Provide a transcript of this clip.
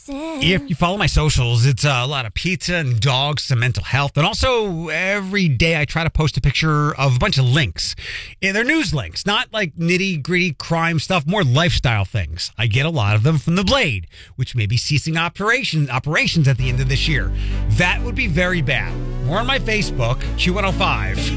If you follow my socials, it's a lot of pizza and dogs, some mental health. And also, every day I try to post a picture of a bunch of links. Yeah, they're news links, not like nitty-gritty crime stuff, more lifestyle things. I get a lot of them from The Blade, which may be ceasing operations at the end of this year. That would be very bad. More on my Facebook, Q105.